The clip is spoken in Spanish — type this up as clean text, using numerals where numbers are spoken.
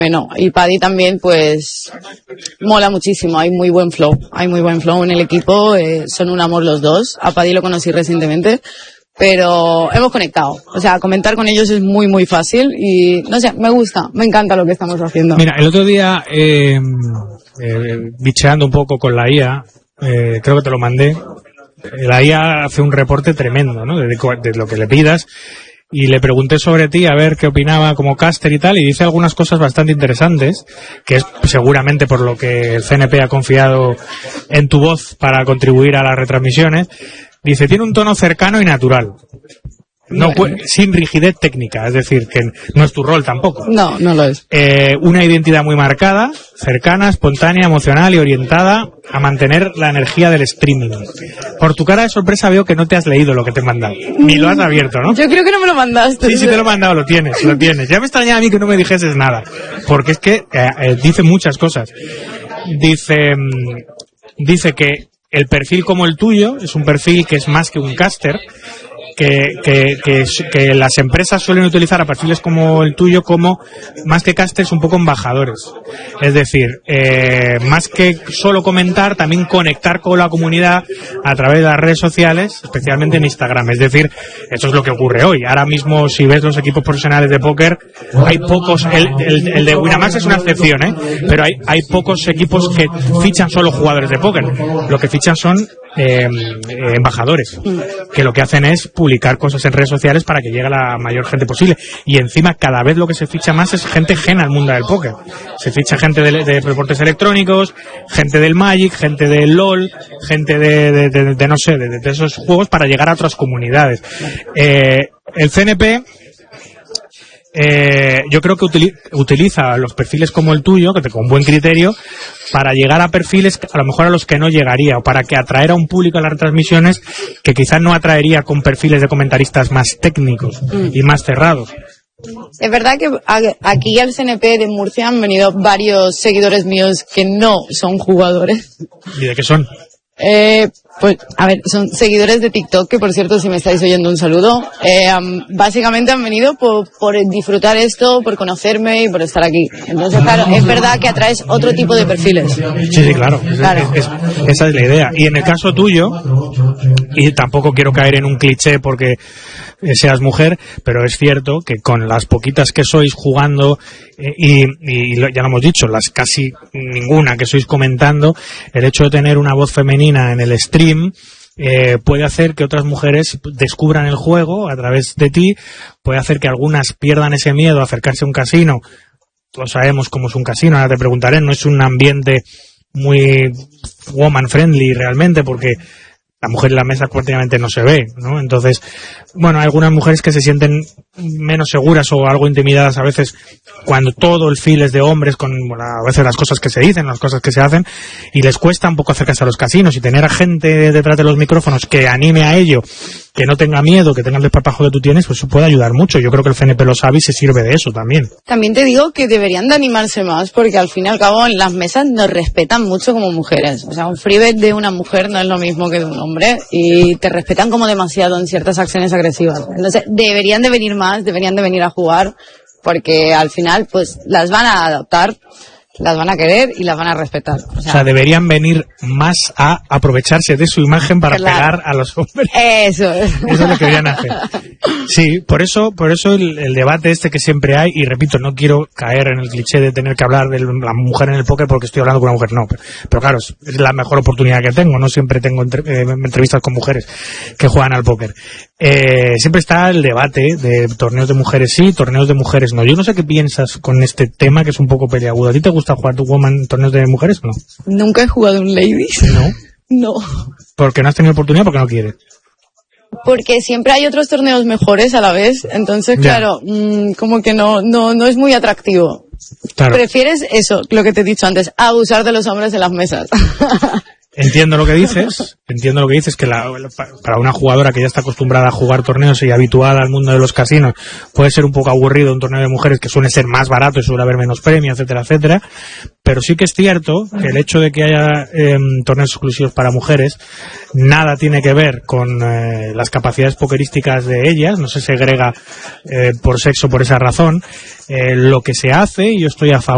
Bueno, y Paddy también, pues, mola muchísimo, hay muy buen flow en el equipo, son un amor los dos. A Paddy lo conocí recientemente, pero hemos conectado. O sea, comentar con ellos es muy, muy fácil y, no sé, me gusta, me encanta lo que estamos haciendo. Mira, el otro día, bicheando un poco con la IA, creo que te lo mandé, la IA hace un reporte tremendo, ¿no? De lo que le pidas. Y le pregunté sobre ti a ver qué opinaba como caster y tal, y dice algunas cosas bastante interesantes, que es seguramente por lo que el CNP ha confiado en tu voz para contribuir a las retransmisiones. Dice, tiene un tono cercano y natural. No, sin rigidez técnica, es decir, que no es tu rol tampoco. No, no lo es. Una identidad muy marcada, cercana, espontánea, emocional y orientada a mantener la energía del streaming. Por tu cara de sorpresa veo que no te has leído lo que te he mandado. Ni lo has abierto, ¿no? Yo creo que no me lo mandaste. Sí, te lo he mandado, lo tienes. Ya me extrañaba a mí que no me dijeses nada. Porque es que dice muchas cosas. Dice que el perfil como el tuyo es un perfil que es más que un caster, que las empresas suelen utilizar a perfiles como el tuyo como, más que casters, un poco embajadores. Es decir, más que solo comentar, también conectar con la comunidad a través de las redes sociales, especialmente en Instagram. Es decir, eso es lo que ocurre hoy. Ahora mismo, si ves los equipos profesionales de póker, hay pocos, el de Winamax es una excepción, pero hay pocos equipos que fichan solo jugadores de póker. Lo que fichan son embajadores, que lo que hacen es publicar cosas en redes sociales para que llegue a la mayor gente posible. Y encima cada vez lo que se ficha más es gente ajena al mundo del póker. Se ficha gente de deportes electrónicos, gente del Magic, gente del LOL, gente de no sé, de esos juegos, para llegar a otras comunidades. El CNP yo creo que utiliza los perfiles como el tuyo, que con buen criterio, para llegar a perfiles a lo mejor a los que no llegaría, o para que atraer a un público a las retransmisiones que quizás no atraería con perfiles de comentaristas más técnicos y más cerrados. Es verdad que aquí al CNP de Murcia han venido varios seguidores míos que no son jugadores. ¿Y de qué son? Pues, a ver, son seguidores de TikTok, que por cierto, si me estáis oyendo, un saludo. Básicamente han venido por disfrutar esto, por conocerme y por estar aquí. Entonces, claro, es verdad que atraes otro tipo de perfiles. Sí, claro. Esa es la idea. Y en el caso tuyo, y tampoco quiero caer en un cliché porque seas mujer, pero es cierto que con las poquitas que sois jugando, y ya lo hemos dicho, las casi ninguna que sois comentando, el hecho de tener una voz femenina en el stream puede hacer que otras mujeres descubran el juego a través de ti, puede hacer que algunas pierdan ese miedo a acercarse a un casino. Todos sabemos cómo es un casino, ahora te preguntaré, no es un ambiente muy woman friendly realmente, porque la mujer en la mesa prácticamente no se ve, ¿no? Entonces, bueno, hay algunas mujeres que se sienten menos seguras o algo intimidadas a veces cuando todo el feel es de hombres, con a veces las cosas que se dicen, las cosas que se hacen, y les cuesta un poco acercarse a los casinos, y tener a gente detrás de los micrófonos que anime a ello, que no tenga miedo, que tenga el desparpajo que tú tienes, pues eso puede ayudar mucho. Yo creo que el CNP lo sabe y se sirve de eso también. También te digo que deberían de animarse más, porque al fin y al cabo en las mesas nos respetan mucho como mujeres. O sea, un freebet de una mujer no es lo mismo que de un hombre, y te respetan como demasiado en ciertas acciones agresivas. Entonces deberían de venir más, deberían de venir a jugar, porque al final pues las van a adoptar, las van a querer y las van a respetar. O sea, deberían venir más a aprovecharse de su imagen para pegar a los hombres. Eso es lo que deberían hacer. Sí, por eso el debate este que siempre hay, y repito, no quiero caer en el cliché de tener que hablar de la mujer en el póker porque estoy hablando con una mujer, no. Pero claro, es la mejor oportunidad que tengo, no siempre tengo entrevistas con mujeres que juegan al póker. Siempre está el debate de torneos de mujeres sí, torneos de mujeres no. Yo no sé qué piensas con este tema, que es un poco peleagudo. ¿A ti te gusta jugar tu woman en torneos de mujeres o no? Nunca he jugado un ladies. ¿No? No. ¿Porque no has tenido oportunidad o porque no quieres? Porque siempre hay otros torneos mejores a la vez, entonces claro, como que no es muy atractivo. Claro. Prefieres eso, lo que te he dicho antes, abusar de los hombres en las mesas. Entiendo lo que dices, que para una jugadora que ya está acostumbrada a jugar torneos y habituada al mundo de los casinos, puede ser un poco aburrido un torneo de mujeres que suele ser más barato y suele haber menos premios, etcétera, etcétera. Pero sí que es cierto que el hecho de que haya torneos exclusivos para mujeres nada tiene que ver con las capacidades pokerísticas de ellas, no se segrega por sexo por esa razón. Lo que se hace, y yo estoy a favor